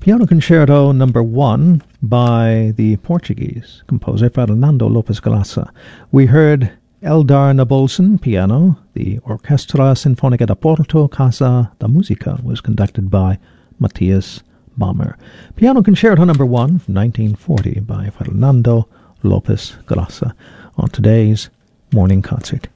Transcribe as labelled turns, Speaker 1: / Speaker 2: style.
Speaker 1: Piano Concerto Number 1 by the Portuguese composer Fernando Lopes Galassa. We heard Eldar Nabolson, piano. The Orchestra Sinfonica da Porto, Casa da Musica, was conducted by Matthias Bammer. Piano Concerto Number 1 from 1940 by Fernando Lopes Galassa on today's Morning Concert.